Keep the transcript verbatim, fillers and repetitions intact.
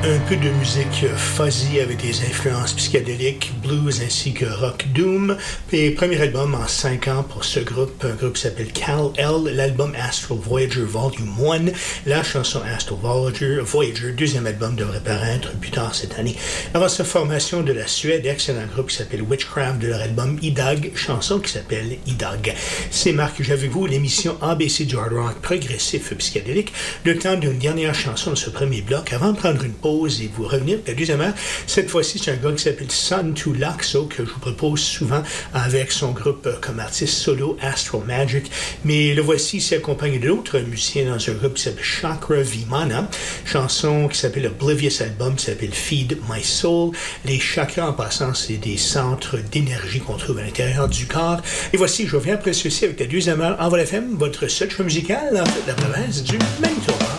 Un peu de musique fuzzy avec des influences psychédéliques, blues ainsi que rock doom. Et premier album en cinq ans pour ce groupe, un groupe qui s'appelle Kal-El, l'album Astral Voyager Volume un, la chanson Astral Voyager, Voyager, deuxième album devrait paraître plus tard cette année. Avant sa formation de la Suède, excellent groupe qui s'appelle Witchcraft de leur album Idag, chanson qui s'appelle Idag. C'est Marc, j'avais vous l'émission A B C du hard rock progressif psychédélique, le temps d'une dernière chanson de ce premier bloc avant de prendre une pause et vous revenir pour la deuxième heure. Cette fois-ci, c'est un gars qui s'appelle Sun to Laxo que je vous propose souvent avec son groupe comme artiste solo Astral Magic. Mais le voici, c'est accompagné d'autres musiciens dans un groupe qui s'appelle Chakra Vimana. Chanson qui s'appelle Oblivious, album qui s'appelle Feed My Soul. Les chakras, en passant, c'est des centres d'énergie qu'on trouve à l'intérieur du corps. Et voici, je reviens après ceci avec la deuxième heure en Vol F M, votre seul choix musical dans toute la province du Manitoba.